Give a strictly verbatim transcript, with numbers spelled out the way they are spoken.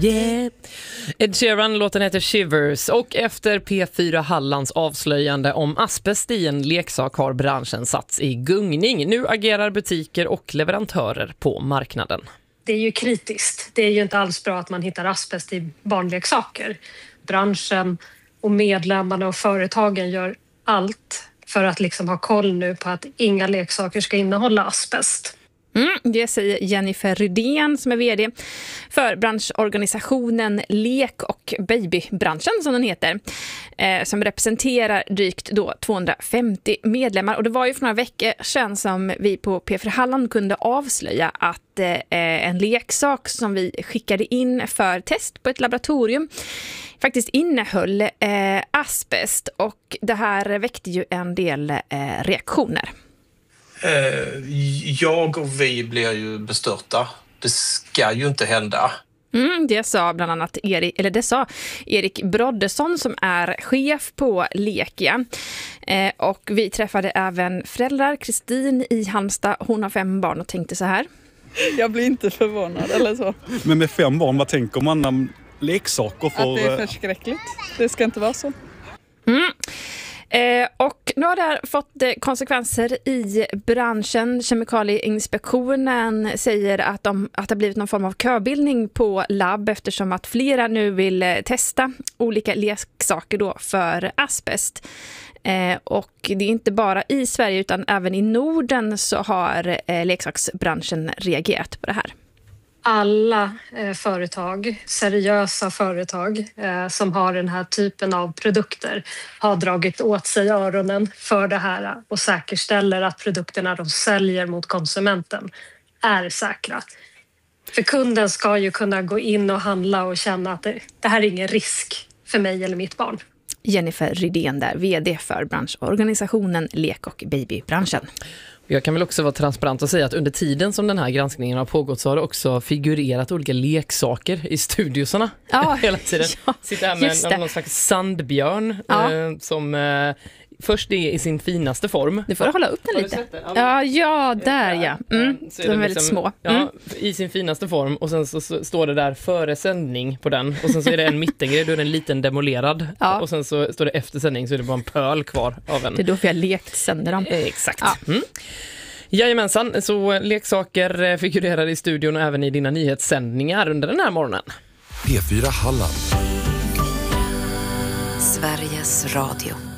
Yeah. Ed Sheeran, låten heter Shivers, och efter P fyra Hallands avslöjande om asbest i en leksak har branschen satts i gungning. Nu agerar butiker och leverantörer på marknaden. Det är ju kritiskt. Det är ju inte alls bra att man hittar asbest i barnleksaker. Branschen och medlemmarna och företagen gör allt för att liksom ha koll nu på att inga leksaker ska innehålla asbest. Mm, det säger Jennifer Rydén som är vd för branschorganisationen Lek- och babybranschen som den heter, eh, som representerar drygt då tvåhundrafemtio medlemmar. Och det var ju för några veckor sedan som vi på P fyra Halland kunde avslöja att eh, en leksak som vi skickade in för test på ett laboratorium faktiskt innehöll eh, asbest, och det här väckte ju en del eh, reaktioner. Jag och vi blir ju bestörta. Det ska ju inte hända. Mm, det sa bland annat Erik, eller det sa Erik Broddesson som är chef på Lekia. Eh, och vi träffade även föräldrar, Kristin i Halmstad. Hon har fem barn och tänkte så här. Jag blir inte förvånad eller så. Men med fem barn, vad tänker man om leksaker? För... Att det är förskräckligt. Det ska inte vara så. Mm. Eh, och nu har det här fått eh, konsekvenser i branschen. Kemikalieinspektionen säger att, de, att det har blivit någon form av köbildning på labb eftersom att flera nu vill eh, testa olika leksaker då för asbest. Eh, och det är inte bara i Sverige utan även i Norden så har eh, leksaksbranschen reagerat på det här. Alla eh, företag, seriösa företag eh, som har den här typen av produkter har dragit åt sig öronen för det här och säkerställer att produkterna de säljer mot konsumenten är säkra. För kunden ska ju kunna gå in och handla och känna att det, det här är ingen risk för mig eller mitt barn. Jennifer Rydén där, vd för branschorganisationen Lek- och babybranschen. Jag kan väl också vara transparent och säga att under tiden som den här granskningen har pågått så har det också figurerat olika leksaker i studiosarna ja, hela tiden. Ja, sitter här med någon, någon slags sandbjörn ja. eh, som eh, först är i sin finaste form. Du får hålla upp den lite. Den? Ja, ja, där ja. Mm. Så de är väldigt liksom, små. Mm. Ja, i sin finaste form, och sen så, så står det där före sändning på den, och sen så är det en mittengrej, då är den liten demolerad, ja. Och sen så står det efter sändning så är det bara en pöl kvar av en. Det är då vi har lekt sönder dem. Eh, exakt. Ja. Mm. Jajamensan, så leksaker figurerar i studion och även i dina nyhetssändningar under den här morgonen. P fyra Halland. Sveriges Radio.